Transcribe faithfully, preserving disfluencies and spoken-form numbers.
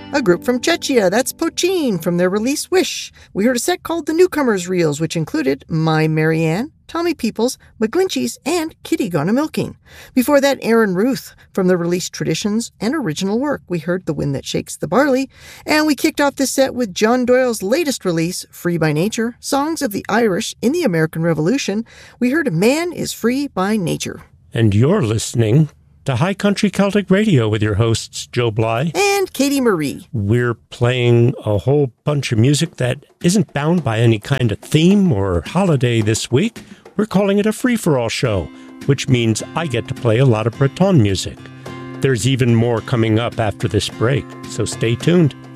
A group from Czechia, that's Pochine, from their release Wish. We heard a set called The Newcomers Reels, which included My Marianne, Tommy Peoples, McGlinchey's, and Kitty Gone A-Milking. Before that, Aaron Ruth, from the release Traditions and Original Work. We heard The Wind That Shakes the Barley, and we kicked off this set with John Doyle's latest release, Free by Nature, Songs of the Irish in the American Revolution. We heard Man is Free by Nature. And you're listening to High Country Celtic Radio with your hosts, Joe Bly and Katie Marie. We're playing a whole bunch of music that isn't bound by any kind of theme or holiday this week. We're calling it a free-for-all show, which means I get to play a lot of Breton music. There's even more coming up after this break, so stay tuned.